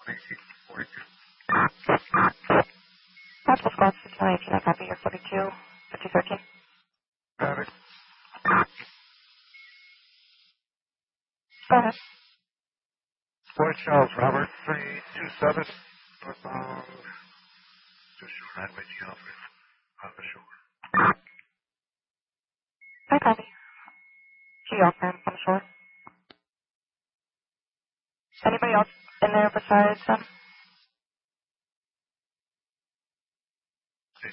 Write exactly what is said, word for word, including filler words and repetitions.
Possible squad six nine eighteen, I copy your forty-two, fifty thirteen. Got it. Go ahead. Fort Charles, Robert, three two seven, northbound, to shore, highway G Alfred, on the shore. I copy. G Alfred on the shore. Anybody else in there besides them?